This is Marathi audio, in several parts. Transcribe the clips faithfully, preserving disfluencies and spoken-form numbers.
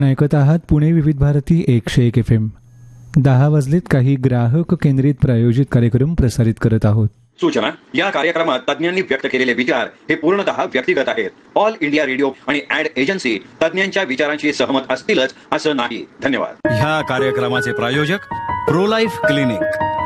ऐकत आहात पुणे विविध भारती एकशे एक एफ एम. दहा वाजलेत काही ग्राहक केंद्रित प्रायोजित कार्यक्रम प्रसारित करत आहोत. सूचना: या कार्यक्रमात तज्ञांनी व्यक्त केलेले विचार हे पूर्णतः व्यक्तिगत आहेत. ऑल इंडिया रेडिओ आणि ऍड एजन्सी तज्ञांच्या विचारांशी सहमत असतीलच असं नाही. धन्यवाद. ह्या कार्यक्रमाचे प्रायोजक प्रोलाइफ क्लिनिक.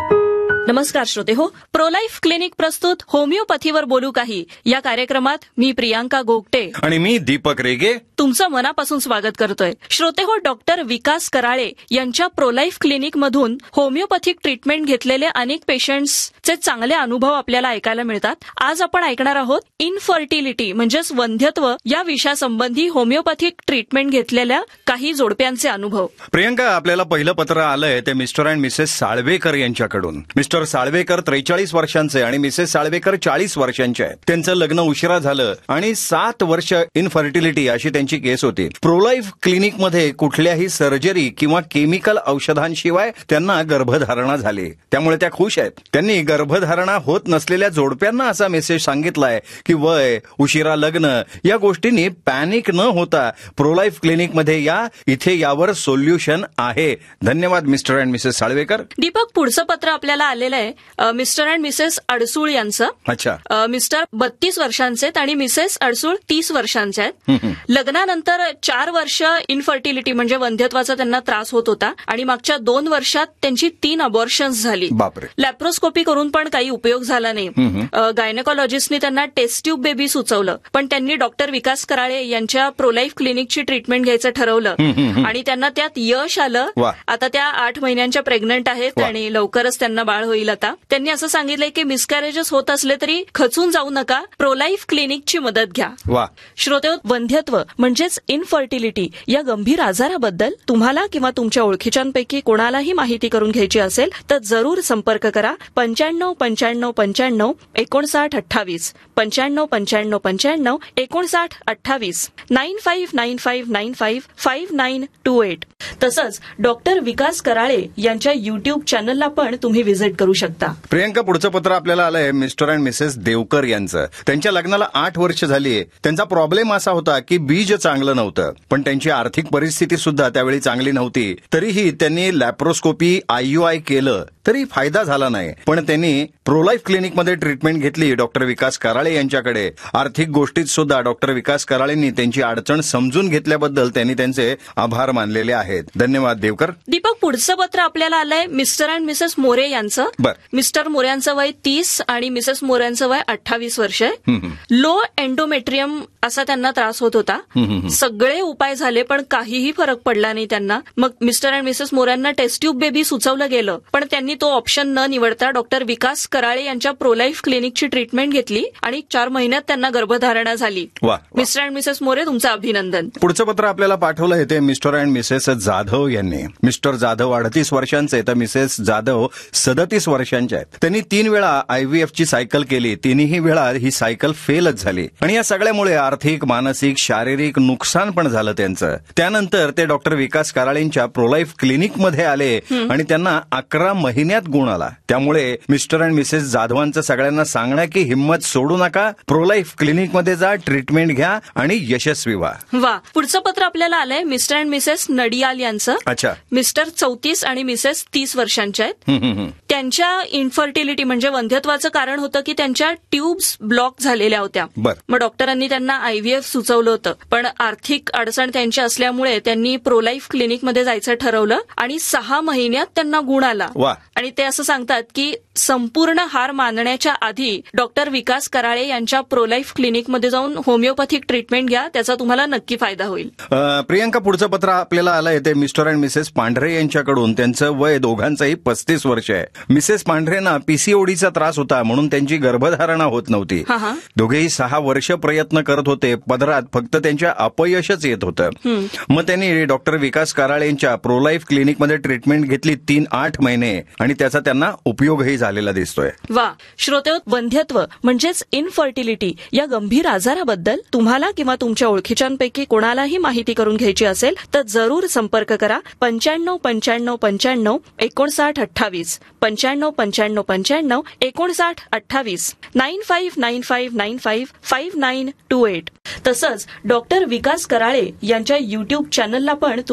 नमस्कार श्रोते हो, प्रोलाइफ क्लिनिक प्रस्तुत होमिओपॅथीवर बोलू काही या कार्यक्रमात मी प्रियांका गोगटे आणि मी दीपक रेगे तुमचं मनापासून स्वागत करतोय. श्रोते हो, डॉक्टर विकास कराळे यांच्या प्रोलाइफ क्लिनिक मधून होमिओपॅथिक ट्रीटमेंट घेतलेले अनेक पेशंट्सचे चांगले अनुभव आपल्याला ऐकायला मिळतात. आज आपण ऐकणार आहोत इनफर्टिलिटी म्हणजेच वंध्यत्व या विषयासंबंधी होमिओपॅथिक ट्रीटमेंट घेतलेल्या काही जोडप्यांचे अनुभव. प्रियांका, आपल्याला पहिलं पत्र आलंय ते मिस्टर अँड मिसेस साळवेकर यांच्याकडून. मिस्टर साळवेकर त्रेचाळीस वर्षांचे आणि मिसेस साळवेकर चाळीस वर्षांचे आहेत. त्यांचं लग्न उशिरा झालं आणि सात वर्ष इनफर्टिलिटी अशी त्यांची केस होती. प्रोलाइफ क्लिनिकमध्ये कुठल्याही सर्जरी किंवा केमिकल औषधांशिवाय त्यांना गर्भधारणा झाली. त्यामुळे त्या खुश आहेत. त्यांनी गर्भधारणा होत नसलेल्या जोडप्यांना असा मेसेज सांगितलाय की वय, उशिरा लग्न या गोष्टींनी पॅनिक न होता प्रोलाइफ क्लिनिकमध्ये या, इथे यावर सोल्युशन आहे. धन्यवाद मिस्टर अँड मिसेस साळवेकर. दीपक, पुढचं पत्र आपल्याला आलेलं आहे मिस्टर अँड मिसेस अडसूळ यांचं. अच्छा. मिस्टर बत्तीस वर्षांचे आणि मिसेस अडसूळ तीस वर्षांचे आहेत. लग्नानंतर चार वर्ष इनफर्टिलिटी म्हणजे वंध्यत्वाचा त्यांना त्रास होत होता आणि मागच्या दोन वर्षात त्यांची तीन अबॉर्शन्स झाली. बापरे. लॅप्रोस्कोपी करून पण काही उपयोग झाला नाही. गायनेकॉलॉजिस्टनी त्यांना टेस्ट ट्यूब बेबी सुचवलं, पण त्यांनी डॉक्टर विकास कराळे यांच्या प्रोलाइफ क्लिनिकची ट्रीटमेंट घ्यायचं ठरवलं आणि त्यांना त्यात यश आलं. आता त्या आठ महिन्यांच्या प्रेग्नंट आहेत आणि लवकरच त्यांना बाळ होईल. आता त्यांनी असं सांगितलंय की मिसकॅरेजेस होत असले तरी खचून जाऊ नका, प्रोलाइफ क्लिनिकची मदत घ्या. श्रोते, वंध्यत्व म्हणजेच इनफर्टिलिटी या गंभीर आजाराबद्दल तुम्हाला किंवा तुमच्या ओळखीच्यांपैकी कोणालाही माहिती करून घ्यायची असेल तर जरूर संपर्क करा. पंच्याण्णव पंच्याण्णव पंच्याण्णव एकोणसाठ अठ्ठावीस पंच्याण्णव पंच्याण्णव पंच्याण्णव एकोणसाठ अठ्ठावीस nine five nine five nine five five nine to eight. तसंच डॉक्टर विकास कराळे यांच्या युट्यूब चॅनलला पण तुम्ही व्हिजिट करू शकता. प्रियंका, पुढचं पत्र आपल्याला आलंय मिस्टर अँड मिसेस देवकर यांचं. त्यांच्या लग्नाला आठ वर्ष झाली. त्यांचा प्रॉब्लेम असा होता की बीज चांगलं नव्हतं, पण त्यांची आर्थिक परिस्थिती सुद्धा त्यावेळी चांगली नव्हती. तरीही त्यांनी लॅप्रोस्कोपी आययुआय केलं तरी फायदा झाला नाही. पण त्यांनी प्रोलाइफ क्लिनिकमध्ये ट्रीटमेंट घेतली डॉक्टर विकास कराळे यांच्याकडे. आर्थिक गोष्टीत सुद्धा डॉक्टर विकास कराळेंनी त्यांची अडचण समजून घेतल्याबद्दल त्यांनी त्यांचे आभार मानलेले आहेत. धन्यवाद देवकर. दीपक, पुढचं पत्र आपल्याला आलंय मिस्टर अँड मिसेस मोरे यांचं. मिस्टर मोऱ्यांचं वय तीस आणि मिसेस मोऱ्यांचं वय अठ्ठावीस वर्ष आहे. लो एंडोमेट्रियम असा त्यांना त्रास होत होता. सगळे उपाय झाले पण काहीही फरक पडला नाही त्यांना. मग mister and Mrs मोऱ्यांना taste tube baby सुचवलं गेलं, पण त्यांनी तो ऑप्शन न निवडता डॉक्टर विकास कराळे यांच्या प्रोलाइफ क्लिनिकची ट्रीटमेंट घेतली आणि चार महिन्यात त्यांना गर्भधारणा झाली. मिस्टर अँड मिसेस मोरे, तुमचं अभिनंदन. पुढचं पत्र आपल्याला पाठवलं आहे ते मिस्टर अँड मिसेस जाधव यांनी. मिस्टर जाधव अडतीस वर्षांचे तर मिसेस जाधव सदतीस वर्षांच्या आहेत. त्यांनी तीन वेळा आयव्हीएफची सायकल केली. तिन्ही वेळा ही सायकल फेलच झाली आणि या सगळ्यामुळे आर्थिक, मानसिक, शारीरिक नुकसान पण झालं त्यांचं. त्यानंतर ते डॉक्टर विकास कराळेंच्या प्रोलाइफ क्लिनिकमध्ये आले आणि त्यांना अकरा महिन्यात गुण आला. त्यामुळे मिस्टर अँड मिसेस जाधवांचं सगळ्यांना सांगणं की हिंमत सोडू नका, प्रोलाइफ क्लिनिकमध्ये जा, ट्रीटमेंट घ्या आणि यशस्वी व्हा. वा. पुढचं पत्र आपल्याला आलंय मिस्टर अँड मिसेस नडियाल यांचं. अच्छा. मिस्टर चौतीस आणि मिसेस तीस वर्षांचे आहेत. त्यांच्या इनफर्टिलिटी म्हणजे वंध्यत्वाचं कारण होतं की त्यांच्या ट्यूब्स ब्लॉक झालेल्या होत्या. मग डॉक्टरांनी त्यांना आयव्हीएफ सुचवलं होतं, पण आर्थिक अडचण त्यांची असल्यामुळे त्यांनी प्रोलाइफ क्लिनिकमध्ये जायचं ठरवलं आणि सहा महिन्यात त्यांना गुण आला. आणि ते असं सांगतात की संपूर्ण हार मानण्याच्या आधी डॉक्टर विकास कराळे यांच्या प्रोलाइफ क्लिनिकमध्ये जाऊन होमिओपॅथिक ट्रीटमेंट घ्या, त्याचा तुम्हाला नक्की फायदा होईल. प्रियंका, पुढचं पत्र आपल्याला आलंय ते मिस्टर अँड मिसेस पांढरे यांच्याकडून. त्यांचं वय दोघांचंही पस्तीस वर्ष आहे. मिसेस पांढरेंना पीसीओडीचा त्रास होता म्हणून त्यांची गर्भधारणा होत नव्हती. दोघेही सहा वर्ष प्रयत्न करत होते, पदरात फक्त त्यांच्या अपयशच येत होतं. मग त्यांनी डॉक्टर विकास कराळे यांच्या प्रोलाइफ क्लिनिकमध्ये ट्रीटमेंट घेतली तीन आठ महिने आणि त्याचा त्यांना उपयोगही झालेला दिसतोय. वा. श्रोते, वंध्यत्व म्हणजेच इनफर्टिलिटी या गंभीर आजाराबद्दल तुम्हाला किंवा तुमच्या ओळखीच्यांपैकी कोणालाही माहिती करून घ्यायची असेल तर जरूर संपर्क करा. पंच्याण्णव पंच्याण्णव पंच्याण्णव एकोणसाठ अठ्ठावीस पंच्याण्णव पंच्याण्णव पंच्याण्णव एकोणसाठ अठ्ठावीस nine five nine five nine five five nine to eight. तसंच डॉक्टर विकास कराळे यांच्या युट्यूब चॅनलला पण